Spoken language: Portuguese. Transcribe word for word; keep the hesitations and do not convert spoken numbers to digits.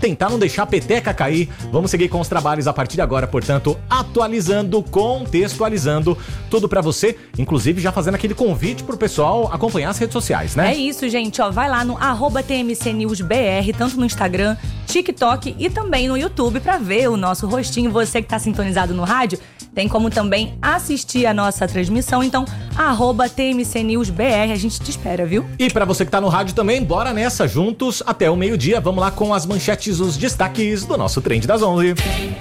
tentar não deixar a peteca cair. Vamos seguir com os trabalhos a partir de agora, portanto, atualizando, contextualizando tudo pra você, inclusive já fazendo aquele convite pro pessoal acompanhar as redes sociais, né? É isso, gente, ó, vai lá no arroba T M C News B R, tanto no Instagram, TikTok e também no YouTube pra ver o nosso rostinho. Você que tá sintonizado no rádio, tem como também assistir a nossa transmissão, então arroba T M C News B R, a gente te espera, viu? E pra você que tá no rádio também, bora nessa juntos até o meio-dia. Vamos lá com as manchetes, os destaques do nosso Trend das onze.